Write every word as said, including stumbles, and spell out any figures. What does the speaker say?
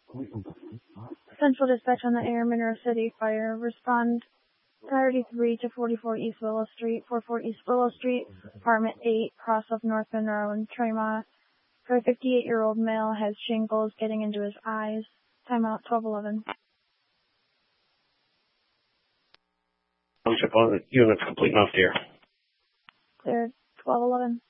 Central dispatch on the air, Monroe City Fire. Respond priority three to forty-four East Willow Street, forty-four East Willow Street, apartment eight, cross of North Monroe and Tremont. For a fifty-eight-year-old male has shingles getting into his eyes. Timeout twelve eleven. Township unit complete enough, dear. Cleared twelve eleven.